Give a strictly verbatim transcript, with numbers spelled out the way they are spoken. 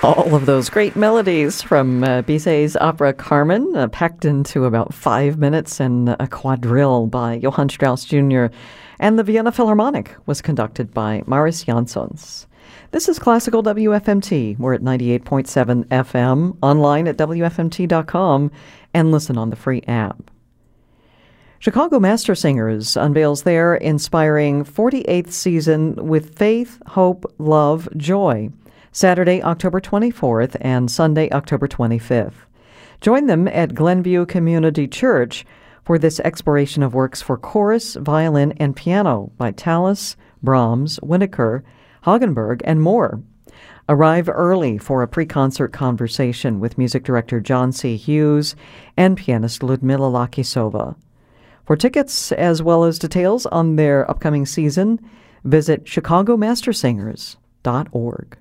All of those great melodies from uh, Bizet's opera Carmen, uh, packed into about five minutes, and a quadrille by Johann Strauss Junior And the Vienna Philharmonic was conducted by Maris Jansons. This is Classical W F M T. We're at ninety-eight point seven F M, online at W F M T dot com, and listen on the free app. Chicago Master Singers unveils their inspiring forty-eighth season with Faith, Hope, Love, Joy, Saturday, October twenty-fourth, and Sunday, October twenty-fifth. Join them at Glenview Community Church for this exploration of works for chorus, violin, and piano by Tallis, Brahms, Winneker, Hagenberg, and more. Arrive early for a pre-concert conversation with music director John C. Hughes and pianist Ludmila Lakisova. For tickets, as well as details on their upcoming season, visit chicago master singers dot org.